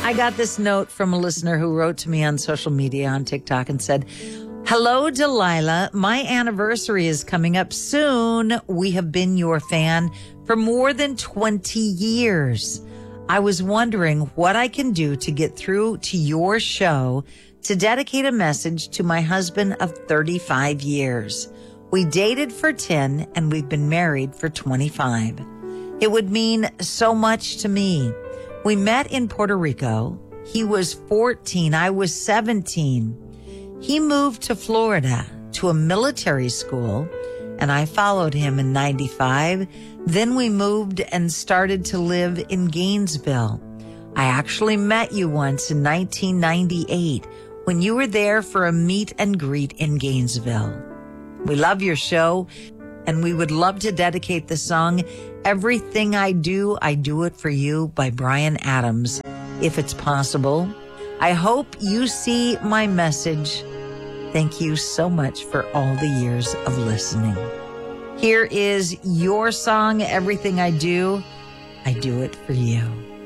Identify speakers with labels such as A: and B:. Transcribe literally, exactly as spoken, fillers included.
A: I got this note from a listener who wrote to me on social media on TikTok and said, "Hello, Delilah. My anniversary is coming up soon. We have been your fan for more than twenty years. I was wondering what I can do to get through to your show to dedicate a message to my husband of thirty-five years. We dated for ten and we've been married for twenty-five. It would mean so much to me. We met in Puerto Rico. He was fourteen. I was seventeen. He moved to Florida to a military school, and I followed him in ninety-five. Then we moved and started to live in Gainesville. I actually met you once in nineteen ninety-eight when you were there for a meet and greet in Gainesville. We love your show, and we would love to dedicate the song Everything I Do, I Do It For You by Bryan Adams, if it's possible. I hope you see my message. Thank you so much for all the years of listening." Here is your song, Everything I Do, I Do It For You.